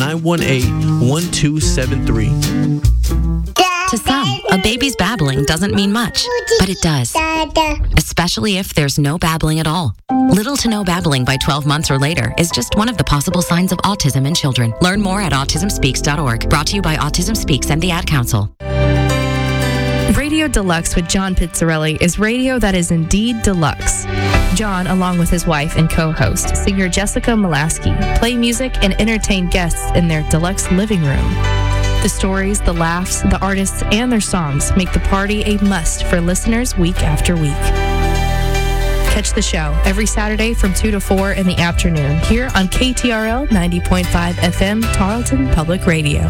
918-1273. To some, a baby's babbling doesn't mean much, but it does. Especially if there's no babbling at all. Little to no babbling by 12 months or later is just one of the possible signs of autism in children. Learn more at autismspeaks.org. Brought to you by Autism Speaks and the Ad Council. Radio Deluxe with John Pizzarelli is radio that is indeed deluxe. John, along with his wife and co-host, singer Jessica Molaski, play music and entertain guests in their deluxe living room. The stories, the laughs, the artists, and their songs make the party a must for listeners week after week. Catch the show every Saturday from 2 to 4 in the afternoon here on KTRL 90.5 FM, Tarleton Public Radio.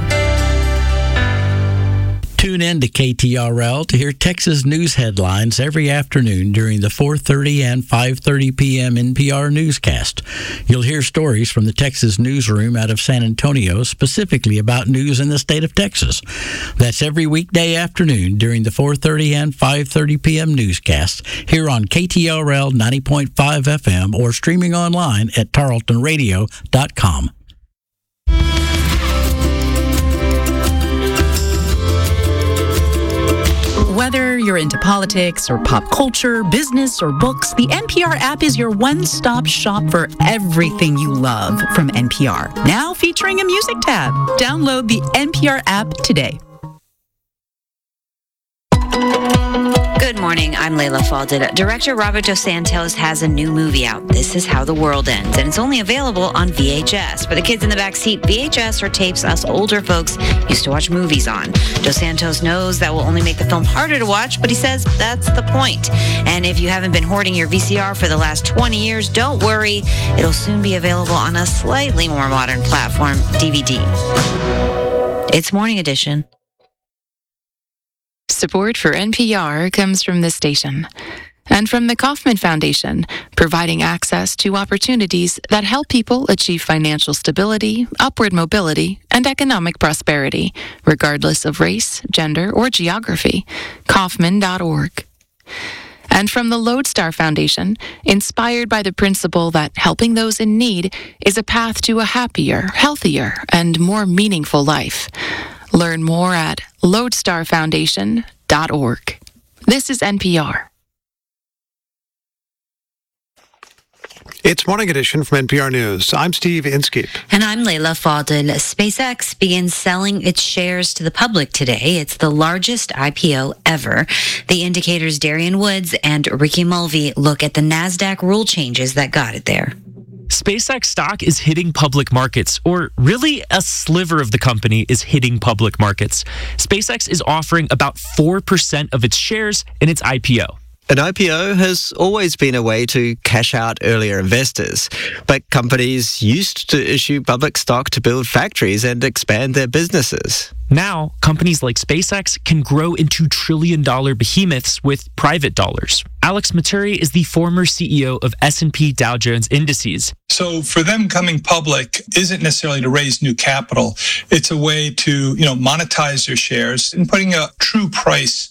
Tune in to KTRL to hear Texas news headlines every afternoon during the 4:30 and 5:30 p.m. NPR newscast. You'll hear stories from the Texas newsroom out of San Antonio, specifically about news in the state of Texas. That's every weekday afternoon during the 4:30 and 5:30 p.m. newscast here on KTRL 90.5 FM or streaming online at tarletonradio.com. Whether you're into politics or pop culture, business or books, the NPR app is your one-stop shop for everything you love from NPR. Now featuring a music tab. Download the NPR app today. Good morning, I'm Layla Falded. Director Robert Dos Santos has a new movie out, This Is How the World Ends, and it's only available on VHS. For the kids in the back seat, VHS are tapes us older folks used to watch movies on. Dos Santos knows that will only make the film harder to watch, but he says that's the point. And if you haven't been hoarding your VCR for the last 20 years, don't worry. It'll soon be available on a slightly more modern platform, DVD. It's Morning Edition. Support for NPR comes from this station and from the Kauffman Foundation, providing access to opportunities that help people achieve financial stability, upward mobility, and economic prosperity, regardless of race, gender, or geography. Kauffman.org. And from the Lodestar Foundation, inspired by the principle that helping those in need is a path to a happier, healthier, and more meaningful life. Learn more at lodestarfoundation.org. This is NPR. It's Morning Edition from NPR News. I'm Steve Inskeep. And I'm Layla Falded. SpaceX begins selling its shares to the public today. It's the largest IPO ever. The Indicator's Darian Woods and Ricky Mulvey look at the NASDAQ rule changes that got it there. SpaceX stock is hitting public markets, or really a sliver of the company is hitting public markets. SpaceX is offering about 4% of its shares in its IPO. An IPO has always been a way to cash out earlier investors, but companies used to issue public stock to build factories and expand their businesses. Now, companies like SpaceX can grow into trillion-dollar behemoths with private dollars. Alex Maturi is the former CEO of S&P Dow Jones Indices. So for them coming public isn't necessarily to raise new capital. It's a way to, monetize their shares and putting a true price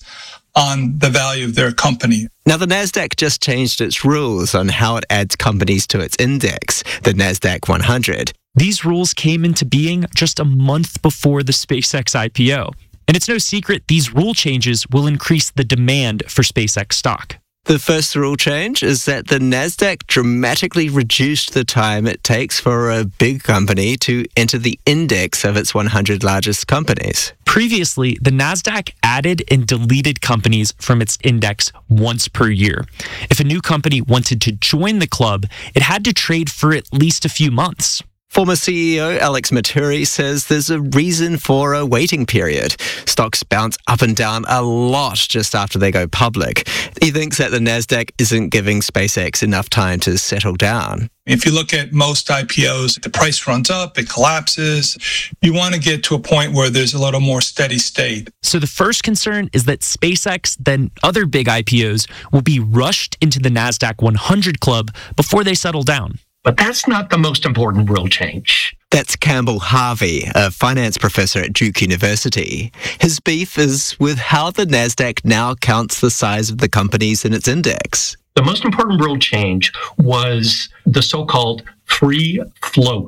on the value of their company. Now, the NASDAQ just changed its rules on how it adds companies to its index, the NASDAQ 100. These rules came into being just a month before the SpaceX IPO. And it's no secret these rule changes will increase the demand for SpaceX stock. The first rule change is that the NASDAQ dramatically reduced the time it takes for a big company to enter the index of its 100 largest companies. Previously, the NASDAQ added and deleted companies from its index once per year. If a new company wanted to join the club, it had to trade for at least a few months. Former CEO Alex Maturi says there's a reason for a waiting period. Stocks bounce up and down a lot just after they go public. He thinks that the NASDAQ isn't giving SpaceX enough time to settle down. If you look at most IPOs, the price runs up, it collapses. You want to get to a point where there's a little more steady state. So the first concern is that SpaceX, then other big IPOs, will be rushed into the NASDAQ 100 club before they settle down. But that's not the most important rule change. That's Campbell Harvey, a finance professor at Duke University. His beef is with how the NASDAQ now counts the size of the companies in its index. The most important rule change was the so-called free float